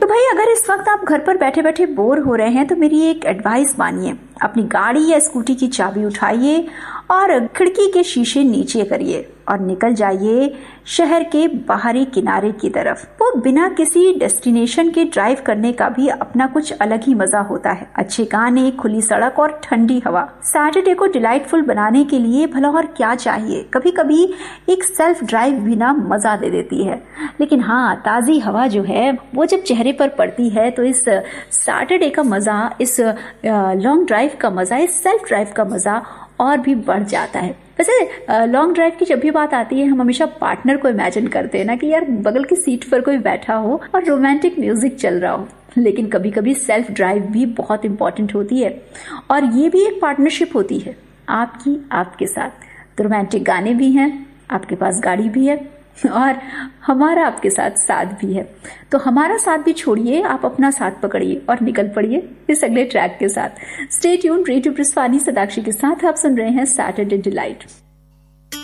तो भाई अगर इस वक्त आप घर पर बैठे बैठे बोर हो रहे हैं तो मेरी एक एडवाइस मानिए, अपनी गाड़ी या स्कूटी की चाबी उठाइए और खिड़की के शीशे नीचे करिए और निकल जाइए शहर के बाहरी किनारे की तरफ। वो बिना किसी डेस्टिनेशन के ड्राइव करने का भी अपना कुछ अलग ही मजा होता है। अच्छे गाने, खुली सड़क और ठंडी हवा सैटरडे को डिलाइटफुल बनाने के लिए भला और क्या चाहिए। कभी कभी एक सेल्फ ड्राइव भी ना मजा दे देती है। लेकिन हाँ, ताजी हवा जो है वो जब चेहरे पर पड़ती है तो इस सैटरडे का मजा, इस लॉन्ग ड्राइव का मजा, इस सेल्फ ड्राइव का मजा और भी बढ़ जाता है। वैसे लॉन्ग ड्राइव की जब भी बात आती है हम हमेशा पार्टनर को इमेजिन करते हैं ना कि यार बगल की सीट पर कोई बैठा हो और रोमांटिक म्यूजिक चल रहा हो। लेकिन कभी कभी सेल्फ ड्राइव भी बहुत इंपॉर्टेंट होती है और ये भी एक पार्टनरशिप होती है आपकी आपके साथ। तो रोमांटिक गाने भी हैं, आपके पास गाड़ी भी है और हमारा आपके साथ साथ भी है। तो हमारा साथ भी छोड़िए, आप अपना साथ पकड़िए और निकल पड़िए इस अगले ट्रैक के साथ। स्टे ट्यून्ड, रेडियो ब्रिस्वानी सदाक्षी के साथ आप सुन रहे हैं सैटरडे डिलाइट।